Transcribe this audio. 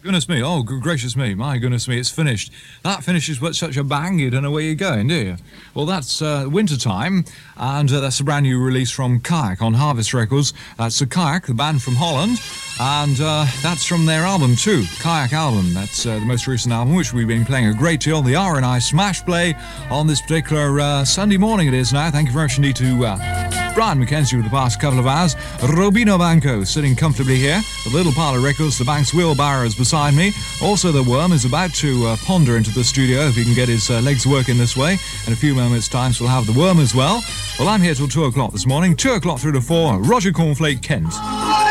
Goodness me, oh, good gracious me, my goodness me, it's finished. That finishes with such a bang, you don't know where you're going, do you? Well, that's Winter Time, and that's a brand new release from Kayak on Harvest Records. That's a Kayak, the band from Holland, and that's from their album too, Kayak album. That's the most recent album, which we've been playing a great deal, the R&I Smash Play, on this particular Sunday morning it is now. Thank you very much indeed to Brian McKenzie with the past couple of hours. Robino Banco sitting comfortably here, the Little Parlour Records, the Banks wheelbarrows beside me. Also the Worm is about to ponder into the studio if he can get his legs working this way. In a few moments' time we'll have the Worm as well. Well, I'm here till 2 o'clock this morning, 2 o'clock through to 4, Roger Cornflake Kent.